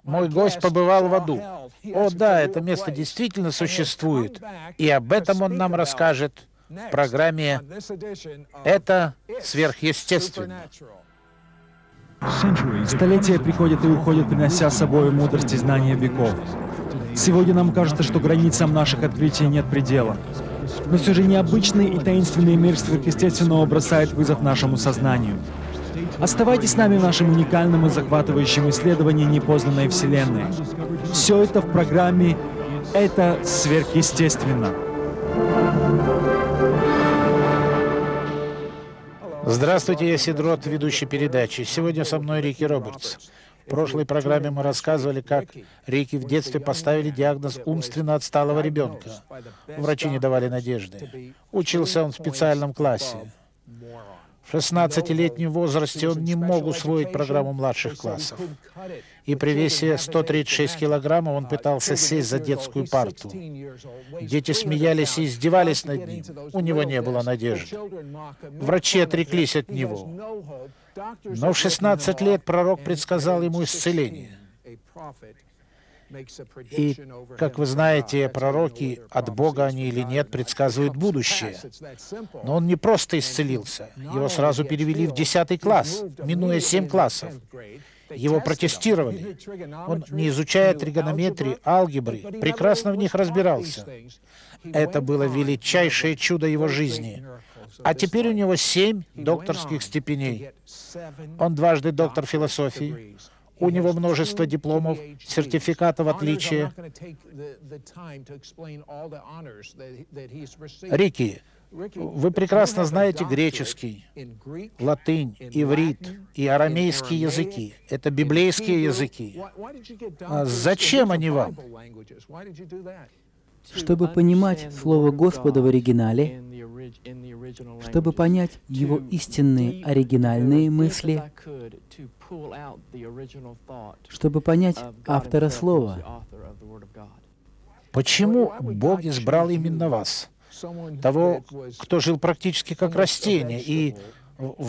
Мой гость побывал в аду. О да, это место действительно существует, и об этом он нам расскажет в программе «Это сверхъестественно». Столетия приходят и уходят, принося с собой мудрость и знания веков. Сегодня нам кажется, что границам наших открытий нет предела. Но все же необычный и таинственный мир сверхъестественного бросает вызов нашему сознанию. Оставайтесь с нами в нашем уникальном и захватывающем исследовании непознанной Вселенной. Все это в программе «Это сверхъестественно». Здравствуйте, я Сидрот, ведущий передачи. Сегодня со мной Рики Робертс. В прошлой программе мы рассказывали, как Рики в детстве поставили диагноз умственно отсталого ребенка. Врачи не давали надежды. Учился он в специальном классе. В 16-летнем возрасте он не мог усвоить программу младших классов. И при весе 136 килограммов он пытался сесть за детскую парту. Дети смеялись и издевались над ним. У него не было надежды. Врачи отреклись от него. Но в 16 лет пророк предсказал ему исцеление. И, как вы знаете, пророки, от Бога они или нет, предсказывают будущее. Но он не просто исцелился. Его сразу перевели в 10 класс, минуя 7 классов. Его протестировали. Он, не изучая тригонометрии, алгебры, прекрасно в них разбирался. Это было величайшее чудо его жизни. А теперь у него 7 докторских степеней. Он дважды доктор философии. У него множество дипломов, сертификатов отличия. Рики, вы прекрасно знаете греческий, латынь, иврит и арамейский языки. Это библейские языки. А зачем они вам? Чтобы понимать Слово Господа в оригинале, чтобы понять Его истинные оригинальные мысли, чтобы понять автора Слова. Почему Бог избрал именно вас? Того, кто жил практически как растение, и